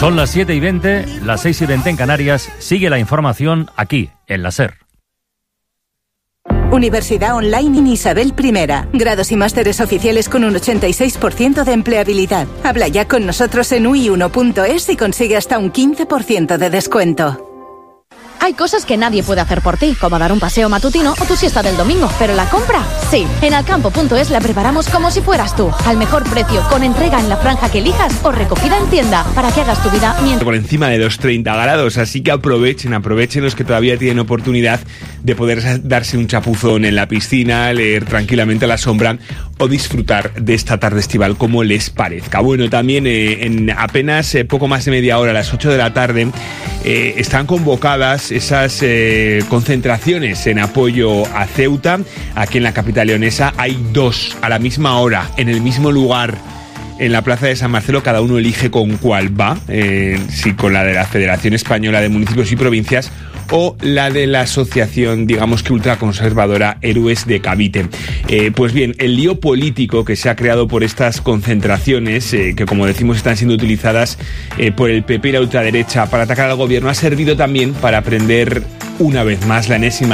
Son las 7:20, las 6:20 en Canarias. Sigue la información aquí, en la SER. Universidad Online en Isabel I. Grados y másteres oficiales con un 86% de empleabilidad. Habla ya con nosotros en ui1.es y consigue hasta un 15% de descuento. Hay cosas que nadie puede hacer por ti, como dar un paseo matutino o tu siesta del domingo, pero la compra, sí. En alcampo.es la preparamos como si fueras tú, al mejor precio, con entrega en la franja que elijas o recogida en tienda, para que hagas tu vida mientras... Por encima de los 30 grados, así que aprovechen los que todavía tienen oportunidad de poder darse un chapuzón en la piscina, leer tranquilamente a la sombra o disfrutar de esta tarde estival como les parezca. Bueno, también en apenas poco más de media hora, a las 8 de la tarde, están convocadas esas concentraciones en apoyo a Ceuta. Aquí en la capital leonesa hay dos a la misma hora, en el mismo lugar, en la plaza de San Marcelo. Cada uno elige con cuál va, si con la de la Federación Española de Municipios y Provincias o la de la asociación, digamos que ultraconservadora, Héroes de Cavite. Pues bien, el lío político que se ha creado por estas concentraciones, que como decimos están siendo utilizadas por el PP y la ultraderecha para atacar al gobierno, ha servido también para prender una vez más,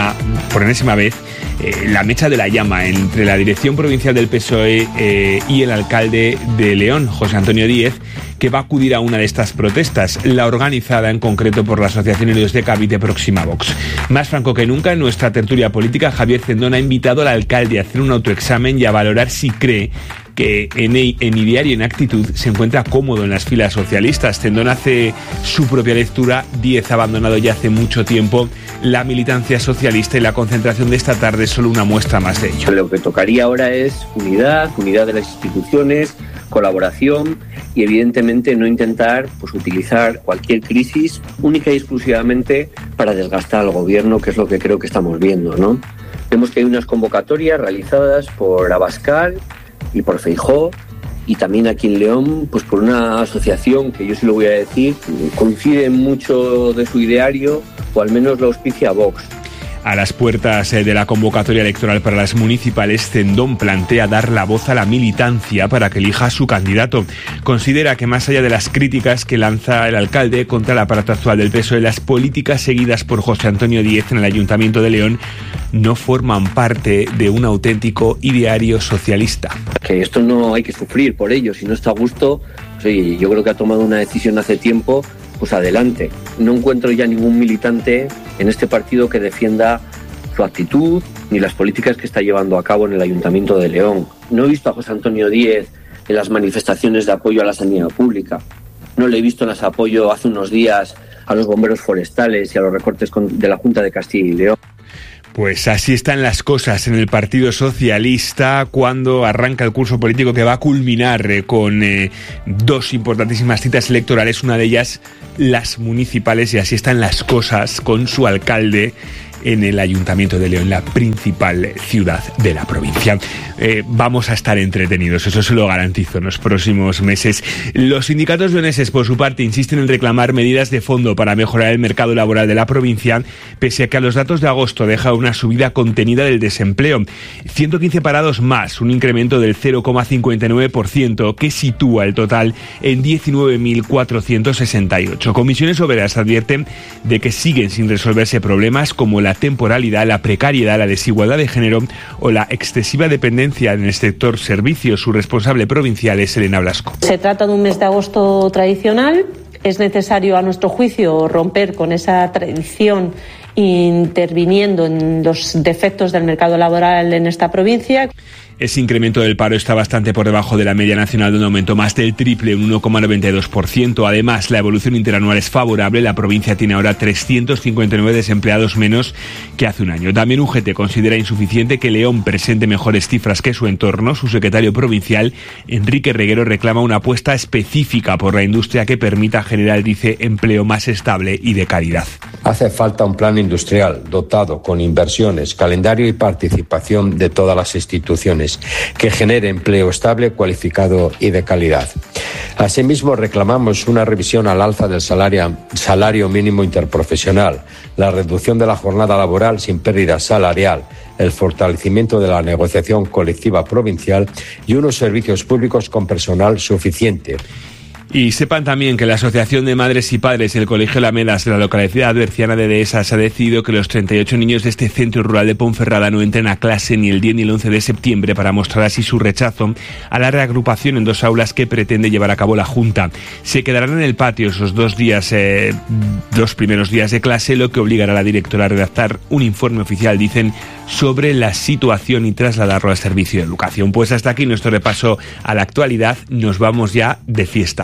por enésima vez, la mecha de la llama entre la dirección provincial del PSOE y el alcalde de León, José Antonio Díez, que va a acudir a una de estas protestas, la organizada en concreto por la Asociación Héroes de Cavite Próxima Vox. Más franco que nunca, en nuestra tertulia política, Javier Cendón ha invitado al alcalde a hacer un autoexamen y a valorar si cree que en ideario y en actitud se encuentra cómodo en las filas socialistas. Cendón hace su propia lectura. Díez ha abandonado ya hace mucho tiempo la militancia socialista y la concentración de esta tarde es solo una muestra más de ello. Lo que tocaría ahora es unidad de las instituciones, colaboración y evidentemente no intentar utilizar cualquier crisis única y exclusivamente para desgastar al gobierno, que es lo que creo que estamos viendo, ¿no? Vemos que hay unas convocatorias realizadas por Abascal y por Feijóo, y también aquí en León, por una asociación que yo sí lo voy a decir, coincide en mucho de su ideario, o al menos lo auspicia Vox. A las puertas de la convocatoria electoral para las municipales, Cendón plantea dar la voz a la militancia para que elija a su candidato. Considera que más allá de las críticas que lanza el alcalde contra el aparato actual del PSOE, las políticas seguidas por José Antonio Díez en el Ayuntamiento de León no forman parte de un auténtico ideario socialista. Que esto no hay que sufrir por ello, si no está a gusto, yo creo que ha tomado una decisión hace tiempo, adelante. No encuentro ya ningún militante en este partido que defienda su actitud ni las políticas que está llevando a cabo en el Ayuntamiento de León. No he visto a José Antonio Díez en las manifestaciones de apoyo a la sanidad pública. No le he visto en ese apoyo hace unos días a los bomberos forestales y a los recortes de la Junta de Castilla y León. Pues así están las cosas en el Partido Socialista cuando arranca el curso político que va a culminar con dos importantísimas citas electorales, una de ellas las municipales, y así están las cosas con su alcalde en el Ayuntamiento de León, la principal ciudad de la provincia. Vamos a estar entretenidos, eso se lo garantizo, en los próximos meses. Los sindicatos leoneses, por su parte, insisten en reclamar medidas de fondo para mejorar el mercado laboral de la provincia, pese a que a los datos de agosto deja una subida contenida del desempleo. 115 parados más, un incremento del 0,59%, que sitúa el total en 19.468. Comisiones Obreras advierten de que siguen sin resolverse problemas como la temporalidad, la precariedad, la desigualdad de género o la excesiva dependencia en el sector servicios. Su responsable provincial es Elena Blasco. Se trata de un mes de agosto tradicional. Es necesario, a nuestro juicio, romper con esa tradición interviniendo en los defectos del mercado laboral en esta provincia. Ese incremento del paro está bastante por debajo de la media nacional, de un aumento más del triple, un 1,92%. Además, la evolución interanual es favorable. La provincia tiene ahora 359 desempleados menos que hace un año. También UGT considera insuficiente que León presente mejores cifras que su entorno. Su secretario provincial, Enrique Reguero, reclama una apuesta específica por la industria que permita generar, dice, empleo más estable y de calidad. Hace falta un plan industrial dotado con inversiones, calendario y participación de todas las instituciones, que genere empleo estable, cualificado y de calidad. Asimismo, reclamamos una revisión al alza del salario mínimo interprofesional, la reducción de la jornada laboral sin pérdida salarial, el fortalecimiento de la negociación colectiva provincial y unos servicios públicos con personal suficiente. Y sepan también que la Asociación de Madres y Padres y el Colegio Alamedas de la localidad berciana de Dehesas ha decidido que los 38 niños de este centro rural de Ponferrada no entren a clase ni el 10 ni el 11 de septiembre para mostrar así su rechazo a la reagrupación en 2 aulas que pretende llevar a cabo la Junta. Se quedarán en el patio esos 2 primeros días de clase, lo que obligará a la directora a redactar un informe oficial, dicen, sobre la situación y trasladarlo al Servicio de Educación. Pues hasta aquí nuestro repaso a la actualidad. Nos vamos ya de fiesta.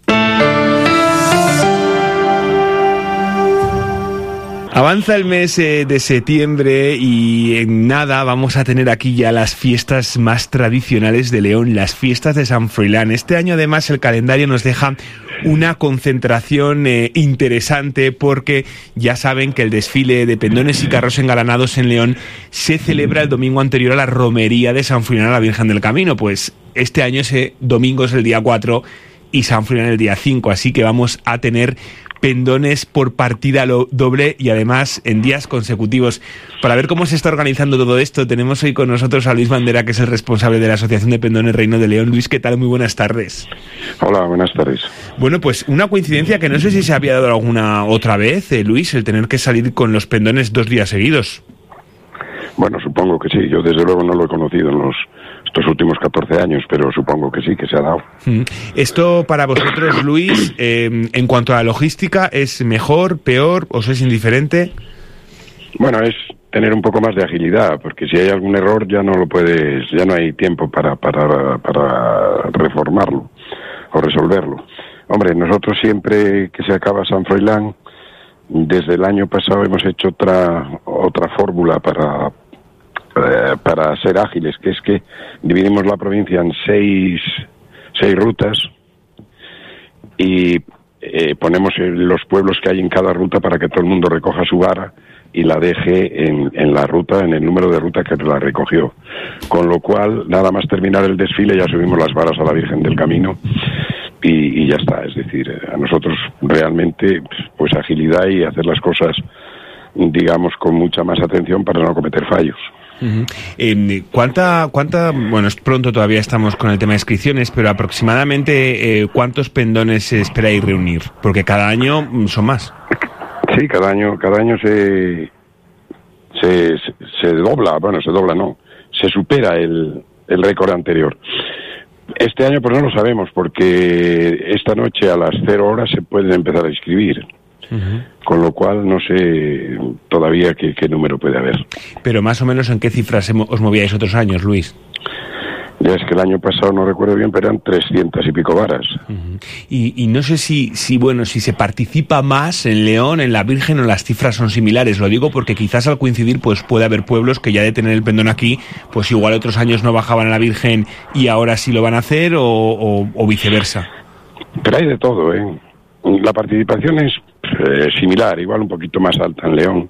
Avanza el mes de septiembre y en nada vamos a tener aquí ya las fiestas más tradicionales de León, las fiestas de San Froilán. Este año además el calendario nos deja una concentración interesante porque ya saben que el desfile de pendones y carros engalanados en León se celebra el domingo anterior a la romería de San Froilán a la Virgen del Camino. Pues este año ese domingo es el día 4 y San Froilán el día 5, así que vamos a tener pendones por partida doble y además en días consecutivos. Para ver cómo se está organizando todo esto, tenemos hoy con nosotros a Luis Bandera, que es el responsable de la Asociación de Pendones Reino de León. Luis, ¿qué tal? Muy buenas tardes. Hola, buenas tardes. Bueno, pues una coincidencia que no sé si se había dado alguna otra vez, Luis, el tener que salir con los pendones 2 días seguidos. Bueno, supongo que sí. Yo desde luego no lo he conocido en estos últimos 14 años, pero supongo que sí, que se ha dado. Esto para vosotros, Luis, en cuanto a la logística, ¿es mejor, peor, os es indiferente? Bueno, es tener un poco más de agilidad, porque si hay algún error ya no hay tiempo para reformarlo o resolverlo. Hombre, nosotros siempre que se acaba San Froilán, desde el año pasado hemos hecho otra fórmula para ser ágiles, que es que dividimos la provincia en 6 rutas y ponemos los pueblos que hay en cada ruta para que todo el mundo recoja su vara y la deje en la ruta, en el número de ruta que la recogió. Con lo cual, nada más terminar el desfile, ya subimos las varas a la Virgen del Camino y ya está. Es decir, a nosotros realmente, pues agilidad y hacer las cosas, digamos, con mucha más atención para no cometer fallos. Bueno, es pronto, todavía estamos con el tema de inscripciones, pero aproximadamente ¿cuántos pendones esperáis reunir? Porque cada año son más. Sí, cada año se dobla, se supera el récord anterior. Este año pues no lo sabemos, porque esta noche a las 0 horas se pueden empezar a inscribir. Con lo cual no sé todavía qué número puede haber. Pero más o menos ¿en qué cifras os movíais otros años, Luis? Ya es que el año pasado no recuerdo bien, pero eran 300 y pico varas. Y no sé si se participa más en León, en la Virgen, o las cifras son similares. Lo digo porque quizás al coincidir pues puede haber pueblos que ya de tener el pendón aquí, pues igual otros años no bajaban a la Virgen y ahora sí lo van a hacer, o viceversa. Pero hay de todo, ¿eh? La participación es similar, igual un poquito más alta en León.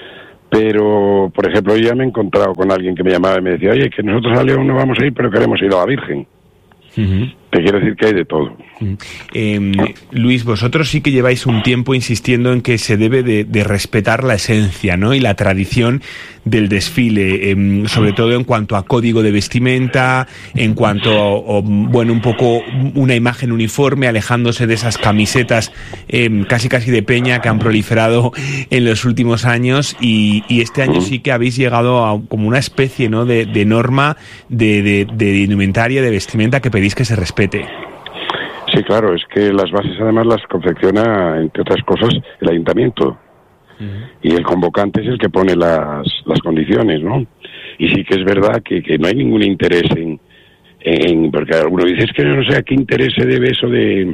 Pero, por ejemplo, yo ya me he encontrado con alguien que me llamaba y me decía, oye, que nosotros a León no vamos a ir, pero queremos ir a la Virgen. Te quiero decir que hay de todo. Luis, vosotros sí que lleváis un tiempo insistiendo en que se debe de respetar la esencia, ¿no?, y la tradición del desfile, sobre todo en cuanto a código de vestimenta, en cuanto a, un poco una imagen uniforme, alejándose de esas camisetas casi de peña que han proliferado en los últimos años, y este año sí que habéis llegado a como una especie, ¿no?, de norma de indumentaria, de vestimenta, que pedís que se respete. Sí, claro, es que las bases además las confecciona, entre otras cosas, el ayuntamiento. Y el convocante es el que pone las condiciones, ¿no? Y sí que es verdad que no hay ningún interés en porque alguno dice, es que no sé a qué interés se debe eso de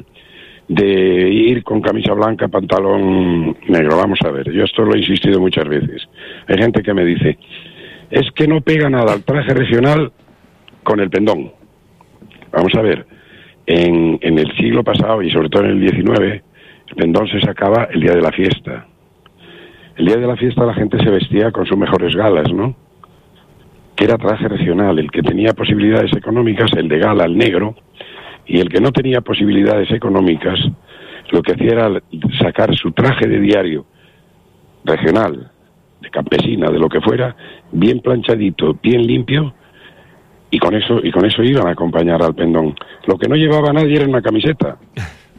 ir con camisa blanca, pantalón negro. Vamos a ver, yo esto lo he insistido muchas veces. Hay gente que me dice, es que no pega nada al traje regional con el pendón. Vamos a ver, en el siglo pasado y sobre todo en el 19, el pendón se sacaba el día de la fiesta. El día de la fiesta la gente se vestía con sus mejores galas, ¿no? Que era traje regional. El que tenía posibilidades económicas, el de gala, el negro, y el que no tenía posibilidades económicas, lo que hacía era sacar su traje de diario regional, de campesina, de lo que fuera, bien planchadito, bien limpio, y con eso iban a acompañar al pendón. Lo que no llevaba nadie era una camiseta.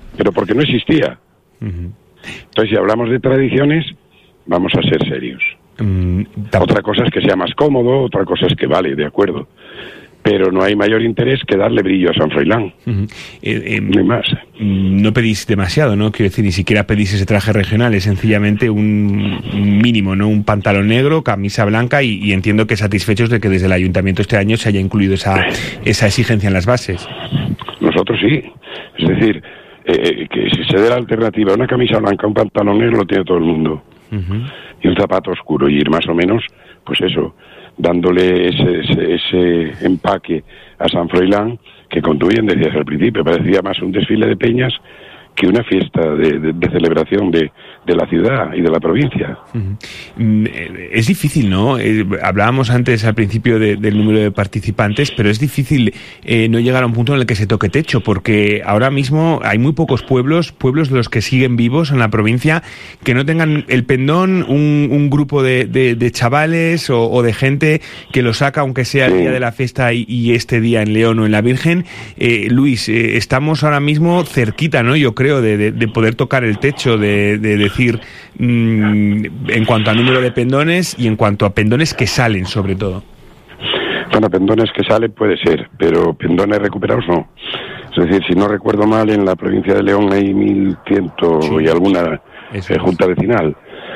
pero porque no existía. Entonces, si hablamos de tradiciones, vamos a ser serios. Otra cosa es que sea más cómodo, otra cosa es que vale, de acuerdo. Pero no hay mayor interés que darle brillo a San Froilán. No hay más. No pedís demasiado, ¿no? Quiero decir, ni siquiera pedís ese traje regional, es sencillamente un mínimo, ¿no? Un pantalón negro, camisa blanca y entiendo que satisfechos de que desde el ayuntamiento este año se haya incluido esa exigencia en las bases. Nosotros sí. Es decir, que si se dé la alternativa, una camisa blanca, un pantalón negro, lo tiene todo el mundo. Y un zapato oscuro, y ir más o menos, pues eso, dándole ese empaque a San Froilán, que como tú bien decías al principio, parecía más un desfile de peñas que una fiesta de celebración de la ciudad y de la provincia. Es difícil, ¿no? Hablábamos antes al principio del número de participantes, pero es difícil no llegar a un punto en el que se toque techo, porque ahora mismo hay muy pocos pueblos de los que siguen vivos en la provincia, que no tengan el pendón, un grupo de chavales o de gente que lo saca, aunque sea el día de la fiesta y este día en León o en la Virgen. Luis, estamos ahora mismo cerquita, ¿no? Yo creo, de poder tocar el techo, de decir, en cuanto a número de pendones y en cuanto a pendones que salen, sobre todo. Bueno, pendones que salen puede ser, pero pendones recuperados no. Es decir, si no recuerdo mal, en la provincia de León hay 1.100 y alguna junta vecinal.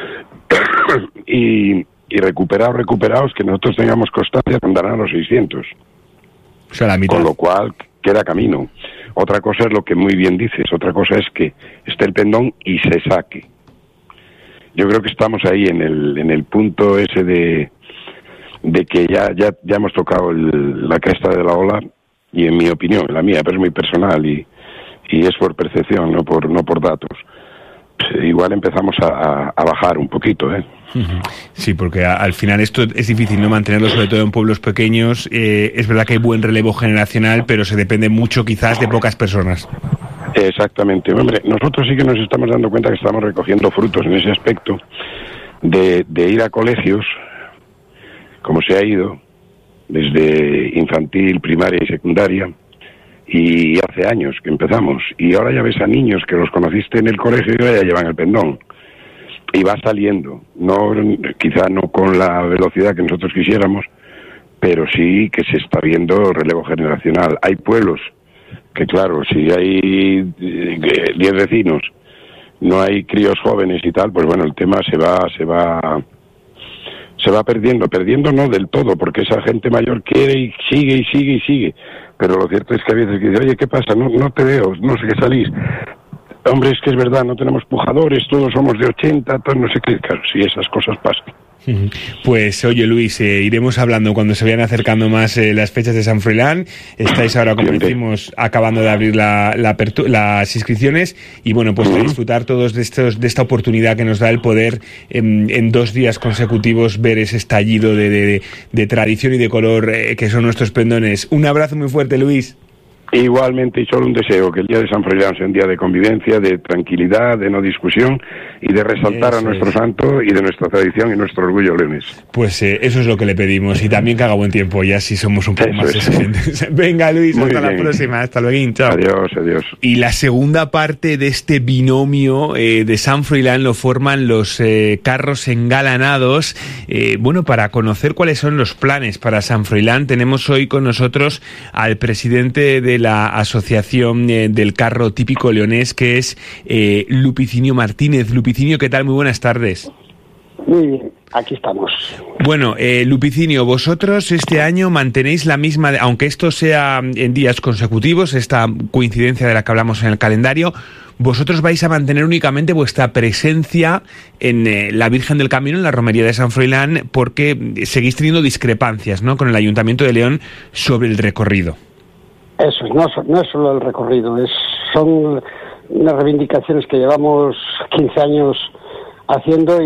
y recuperados, que nosotros tengamos constancia, andarán a los 600. O sea, la mitad. Con lo cual queda camino. Otra cosa es lo que muy bien dices, otra cosa es que esté el pendón y se saque. Yo creo que estamos ahí en el punto ese de que ya hemos tocado la cresta de la ola, y en mi opinión, la mía, pero es muy personal y es por percepción, no por datos. Pues igual empezamos a bajar un poquito, ¿eh? Sí, porque al final esto es difícil, ¿no? Mantenerlo, sobre todo en pueblos pequeños. Es verdad que hay buen relevo generacional, pero se depende mucho quizás de pocas personas. Exactamente. Hombre, nosotros sí que nos estamos dando cuenta que estamos recogiendo frutos en ese aspecto de ir a colegios, como se ha ido, desde infantil, primaria y secundaria, y hace años que empezamos. Y ahora ya ves a niños que los conociste en el colegio y ya llevan el pendón. Y va saliendo, quizá no con la velocidad que nosotros quisiéramos, pero sí que se está viendo relevo generacional. Hay pueblos que, claro, si hay 10 vecinos, no hay críos jóvenes y tal, pues bueno, el tema se va perdiendo no del todo, porque esa gente mayor quiere y sigue, pero lo cierto es que a veces que dice, oye, ¿qué pasa? No te veo, no sé qué salís. Hombre, es que es verdad, no tenemos pujadores, todos somos de 80, todos no sé qué, claro, sí, esas cosas pasan. Pues oye, Luis, iremos hablando cuando se vayan acercando más las fechas de San Froilán. Estáis ahora, como decimos, acabando de abrir las inscripciones y bueno, pues a disfrutar todos de esta oportunidad que nos da el poder en 2 días consecutivos ver ese estallido de tradición y de color que son nuestros pendones. Un abrazo muy fuerte, Luis. Igualmente, y solo un deseo, que el día de San Froilán sea un día de convivencia, de tranquilidad, de no discusión y de resaltar a nuestro santo y de nuestra tradición y nuestro orgullo leones. Pues eso es lo que le pedimos, y también que haga buen tiempo, ya si somos un poco más exigentes. Venga, Luis, hasta la próxima, hasta luego, chao. Adiós. Y la segunda parte de este binomio de San Froilán lo forman los carros engalanados. Bueno, para conocer cuáles son los planes para San Froilán, tenemos hoy con nosotros al presidente de la Asociación del Carro Típico Leonés, que es Lupicinio Martínez. Lupicinio, ¿qué tal? Muy buenas tardes. Muy bien, aquí estamos. Bueno, Lupicinio, vosotros este año mantenéis la misma, aunque esto sea en días consecutivos, esta coincidencia de la que hablamos en el calendario, vosotros vais a mantener únicamente vuestra presencia en la Virgen del Camino, en la romería de San Froilán, porque seguís teniendo discrepancias, ¿no?, con el Ayuntamiento de León sobre el recorrido. Eso, no es solo el recorrido, son unas reivindicaciones que llevamos 15 años haciendo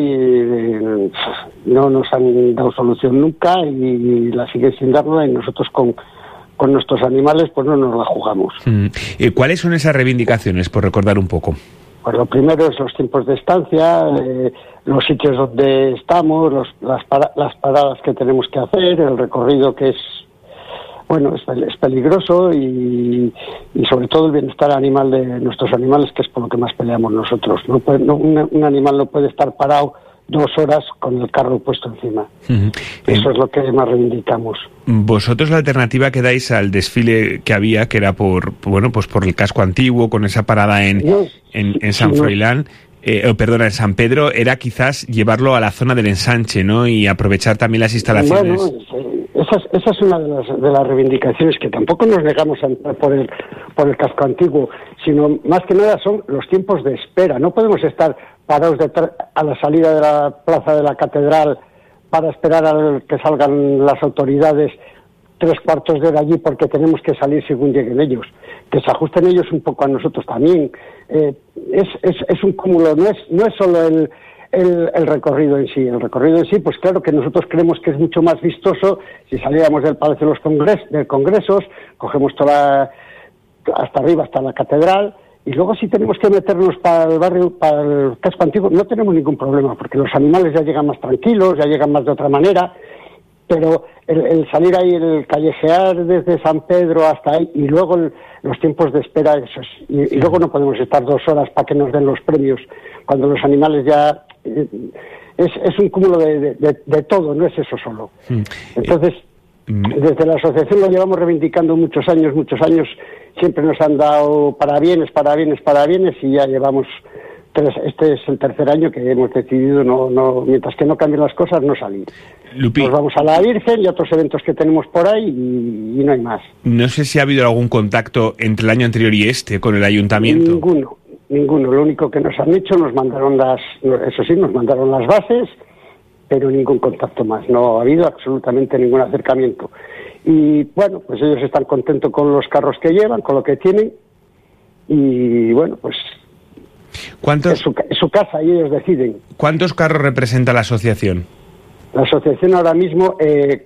y no nos han dado solución nunca y la siguen sin darla, y nosotros con nuestros animales pues no nos la jugamos. ¿Cuáles son esas reivindicaciones, por recordar un poco? Pues lo primero es los tiempos de estancia, los sitios donde estamos, las paradas que tenemos que hacer, el recorrido que es bueno, es peligroso y sobre todo el bienestar animal de nuestros animales, que es por lo que más peleamos nosotros. Un animal no puede estar parado 2 horas con el carro puesto encima. Eso es lo que más reivindicamos. Vosotros la alternativa que dais al desfile que había, que era por el casco antiguo, con esa parada en San Froilán, en San Pedro, era quizás llevarlo a la zona del ensanche, ¿no? Y aprovechar también las instalaciones. Bueno, esa es una de las reivindicaciones, que tampoco nos negamos a entrar por el casco antiguo, sino más que nada son los tiempos de espera. No podemos estar parados a la salida de la plaza de la catedral para esperar a que salgan las autoridades 3/4 de hora allí, porque tenemos que salir según lleguen ellos. Que se ajusten ellos un poco a nosotros también. Es un cúmulo, no es solo el recorrido en sí. El recorrido en sí, pues claro que nosotros creemos que es mucho más vistoso si saliéramos del Palacio de los Congresos, cogemos hasta arriba, hasta la catedral, y luego si tenemos que meternos para el barrio, para el casco antiguo, no tenemos ningún problema, porque los animales ya llegan más tranquilos, ya llegan más de otra manera, pero el salir ahí, el callejear desde San Pedro hasta ahí, y luego los tiempos de espera, y luego no podemos estar 2 horas para que nos den los premios, cuando los animales ya... Es un cúmulo de todo, no es eso solo. Entonces, desde la asociación lo llevamos reivindicando muchos años, siempre nos han dado parabienes, y ya llevamos este es el 3er año que hemos decidido no mientras que no cambien las cosas, no salir. Lupi, nos vamos a la Virgen y a otros eventos que tenemos por ahí y no hay más. No sé si ha habido algún contacto entre el año anterior y con el ayuntamiento. Ninguno. Lo único que nos han hecho, nos mandaron las bases, pero ningún contacto más. No ha habido absolutamente ningún acercamiento. Y bueno, pues ellos están contentos con los carros que llevan, con lo que tienen, y bueno, pues es su casa y ellos deciden. ¿Cuántos carros representa la asociación? La asociación ahora mismo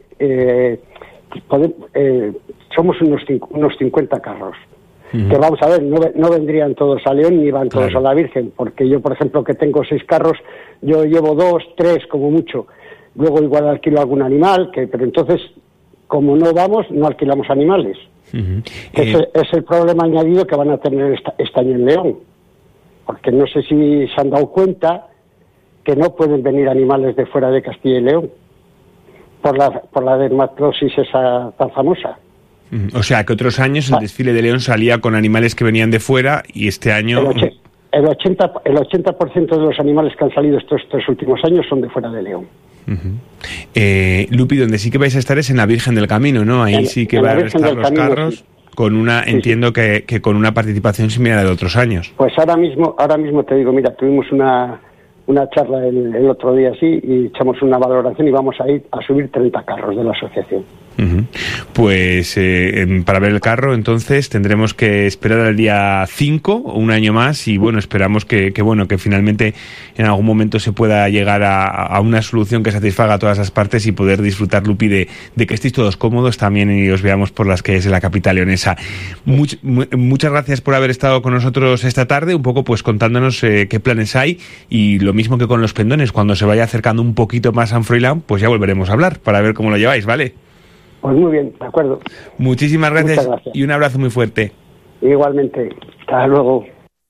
somos unos 50 carros. Que vamos a ver, no vendrían todos a León ni van todos a la Virgen, porque yo, por ejemplo, que tengo 6 carros, yo llevo 2, 3 como mucho. Luego igual alquilo algún animal, pero entonces, como no vamos, no alquilamos animales. Es el problema añadido que van a tener este año en León. Porque no sé si se han dado cuenta que no pueden venir animales de fuera de Castilla y León por la dermatosis esa tan famosa. O sea, que otros años el desfile de León salía con animales que venían de fuera y este año... El 80% de los animales que han salido estos 3 últimos años son de fuera de León. Lupi, donde sí que vais a estar es en la Virgen del Camino, ¿no? Ahí sí que van a estar los carros, sí. Con una, entiendo que con una participación similar a de otros años. Pues ahora mismo te digo, mira, tuvimos una charla el otro día así y echamos una valoración y vamos a ir a subir 30 carros de la asociación. Pues para ver el carro entonces tendremos que esperar al día 5 o un año más y bueno, esperamos que finalmente en algún momento se pueda llegar a una solución que satisfaga a todas las partes y poder disfrutar, Lupi, de que estéis todos cómodos también y os veamos por las calles de la capital leonesa. Muchas gracias por haber estado con nosotros esta tarde, un poco pues contándonos qué planes hay, y lo mismo que con los pendones, cuando se vaya acercando un poquito más a San Froilán, pues ya volveremos a hablar para ver cómo lo lleváis, ¿vale? Pues muy bien, de acuerdo. Muchísimas gracias y un abrazo muy fuerte. Igualmente, hasta luego.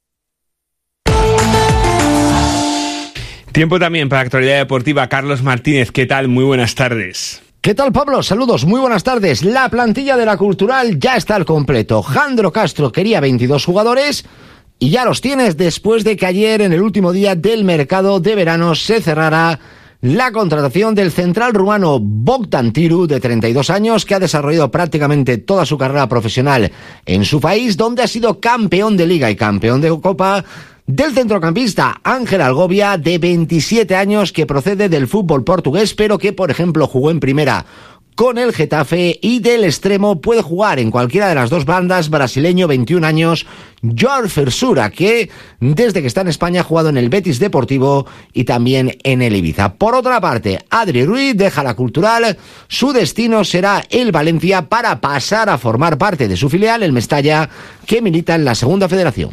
Tiempo también para actualidad deportiva. Carlos Martínez, ¿qué tal? Muy buenas tardes. ¿Qué tal, Pablo? Saludos, muy buenas tardes. La plantilla de la Cultural ya está al completo. Jandro Castro quería 22 jugadores y ya los tienes después de que ayer, en el último día del mercado de verano, se cerrara la contratación del central rumano Bogdan Tiru, de 32 años, que ha desarrollado prácticamente toda su carrera profesional en su país, donde ha sido campeón de Liga y campeón de Copa, del centrocampista Ángel Algovia, de 27 años, que procede del fútbol portugués, pero que, por ejemplo, jugó en primera con el Getafe, y del extremo puede jugar en cualquiera de las dos bandas, brasileño, 21 años, Joao Fersura, que desde que está en España ha jugado en el Betis Deportivo y también en el Ibiza. Por otra parte, Adri Ruiz deja la Cultural, su destino será el Valencia para pasar a formar parte de su filial, el Mestalla, que milita en la Segunda Federación.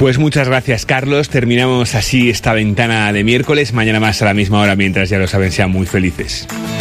Pues muchas gracias, Carlos. Terminamos así esta ventana de miércoles. Mañana más a la misma hora, mientras ya lo saben, sean muy felices.